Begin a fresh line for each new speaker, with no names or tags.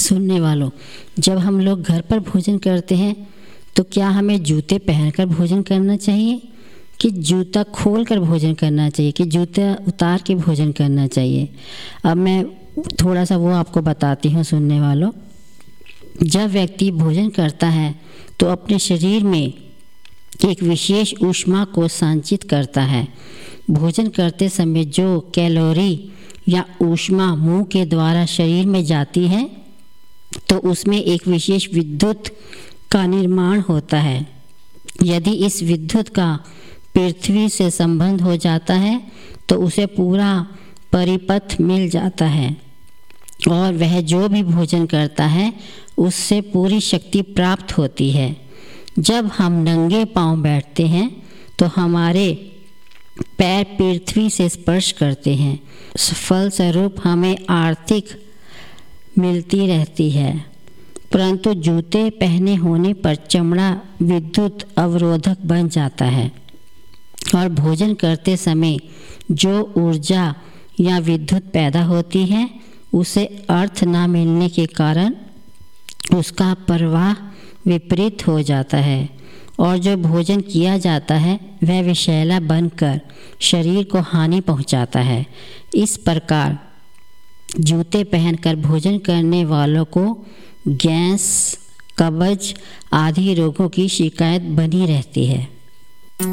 सुनने वालों, जब हम लोग घर पर भोजन करते हैं तो क्या हमें जूते पहनकर भोजन करना चाहिए कि जूता खोल कर भोजन करना चाहिए कि जूता उतार के भोजन करना चाहिए? अब मैं थोड़ा सा वो आपको बताती हूँ सुनने वालों। जब व्यक्ति भोजन करता है तो अपने शरीर में एक विशेष ऊष्मा को संचित करता है। भोजन करते समय जो कैलोरी या ऊष्मा मुंह के द्वारा शरीर में जाती है तो उसमें एक विशेष विद्युत का निर्माण होता है। यदि इस विद्युत का पृथ्वी से संबंध हो जाता है तो उसे पूरा परिपथ मिल जाता है और वह जो भी भोजन करता है उससे पूरी शक्ति प्राप्त होती है। जब हम नंगे पांव बैठते हैं तो हमारे पैर पृथ्वी से स्पर्श करते हैं, फलस्वरूप हमें आर्थिक मिलती रहती है। परंतु जूते पहने होने पर चमड़ा विद्युत अवरोधक बन जाता है और भोजन करते समय जो ऊर्जा या विद्युत पैदा होती है उसे अर्थ न मिलने के कारण उसका प्रवाह विपरीत हो जाता है और जो भोजन किया जाता है वह विषैला बनकर शरीर को हानि पहुंचाता है। इस प्रकार जूते पहनकर भोजन करने वालों को गैस, कब्ज आदि रोगों की शिकायत बनी रहती है।